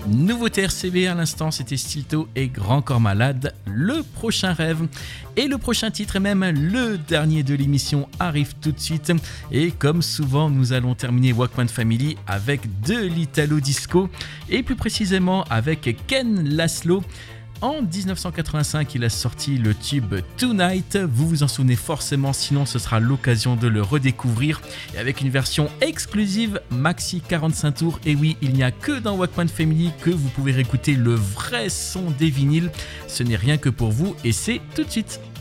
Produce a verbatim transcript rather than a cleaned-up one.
Nouveauté R C B à l'instant, c'était Stilto et Grand Corps Malade, Le Prochain Rêve. Et le prochain titre, et même le dernier de l'émission, arrive tout de suite. Et comme souvent, nous allons terminer Walkman Family avec de l'Italo Disco, et plus précisément avec Ken Laszlo. En dix-neuf cent quatre-vingt-cinq, il a sorti le tube Tonight, vous vous en souvenez forcément, sinon ce sera l'occasion de le redécouvrir, et avec une version exclusive maxi quarante-cinq tours, et oui, il n'y a que dans Walkman Family que vous pouvez réécouter le vrai son des vinyles, ce n'est rien que pour vous, et c'est tout de suite.